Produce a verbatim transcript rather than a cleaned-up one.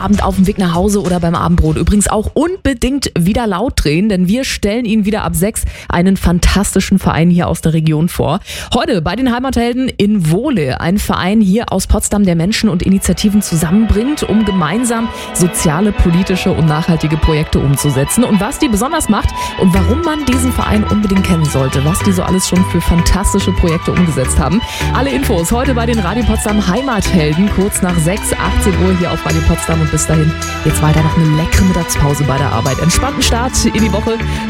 Abend auf dem Weg nach Hause oder beim Abendbrot übrigens auch unbedingt wieder laut drehen, denn wir stellen Ihnen wieder ab sechs einen fantastischen Verein hier aus der Region vor. Heute bei den Heimathelden in Wohle, ein Verein hier aus Potsdam, der Menschen und Initiativen zusammenbringt, um gemeinsam soziale, politische und nachhaltige Projekte umzusetzen. Und was die besonders macht und warum man diesen Verein unbedingt kennen sollte, was die so alles schon für fantastische Projekte umgesetzt haben. Alle Infos heute bei den Radio Potsdam Heimathelden, kurz nach sechs, achtzehn Uhr hier auf Radio Potsdam. Und bis dahin jetzt weiter noch eine leckere Mittagspause bei der Arbeit. Entspannten Start in die Woche